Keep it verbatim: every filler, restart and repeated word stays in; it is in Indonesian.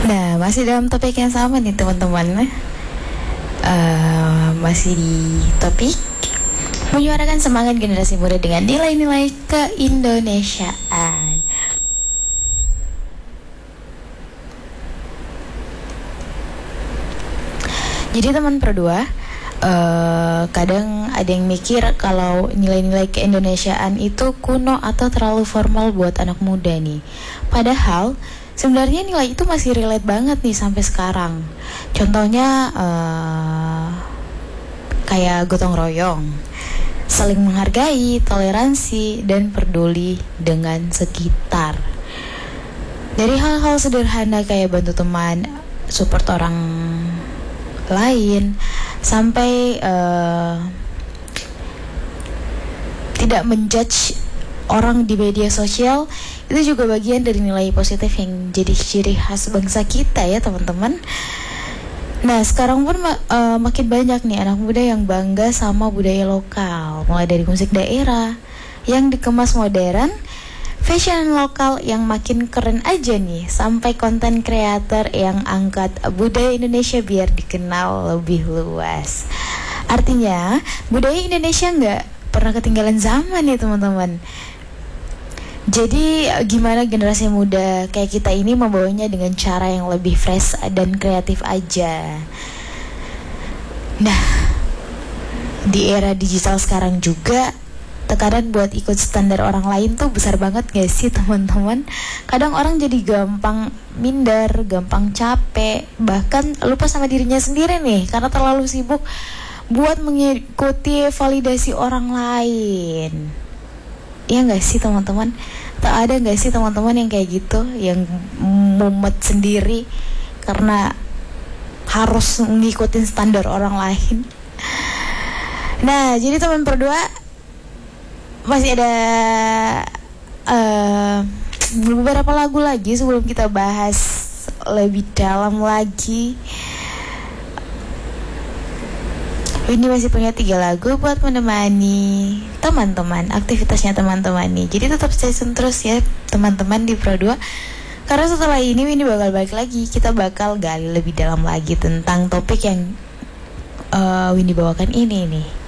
Nah, masih dalam topik yang sama nih teman-teman. Uh, masih di topik menyuarakan semangat generasi muda dengan nilai-nilai keindonesiaan. Jadi teman berdua, uh, kadang ada yang mikir kalau nilai-nilai keindonesiaan itu kuno atau terlalu formal buat anak muda nih. Padahal sebenarnya nilai itu masih relate banget nih sampai sekarang. Contohnya uh, kayak gotong royong, saling menghargai, toleransi, dan peduli dengan sekitar. Dari hal-hal sederhana kayak bantu teman, support orang lain, sampai uh, tidak menjudge orang di media sosial, itu juga bagian dari nilai positif yang jadi ciri khas bangsa kita ya teman-teman. Nah sekarang pun uh, makin banyak nih anak muda yang bangga sama budaya lokal, mulai dari musik daerah yang dikemas modern, fashion lokal yang makin keren aja nih, sampai konten kreator yang angkat budaya Indonesia biar dikenal lebih luas. Artinya budaya Indonesia nggak pernah ketinggalan zaman nih teman-teman. Jadi gimana generasi muda kayak kita ini membawanya dengan cara yang lebih fresh dan kreatif aja. Nah, di era digital sekarang juga tekanan buat ikut standar orang lain tuh besar banget gak sih teman-teman? Kadang orang jadi gampang minder, gampang capek, bahkan lupa sama dirinya sendiri nih karena terlalu sibuk buat mengikuti validasi orang lain. Iya gak sih teman-teman? Tak ada gak sih teman-teman yang kayak gitu, yang mumet sendiri karena harus ngikutin standar orang lain. Nah, jadi teman berdua masih ada uh, beberapa lagu lagi sebelum kita bahas lebih dalam lagi. Ini masih punya tiga lagu buat menemani teman-teman, aktivitasnya teman-teman nih. Jadi tetap stay tune terus ya teman-teman di Pro dua. Karena setelah ini Winnie bakal balik lagi. Kita bakal gali lebih dalam lagi tentang topik yang uh, Winnie bawakan ini nih.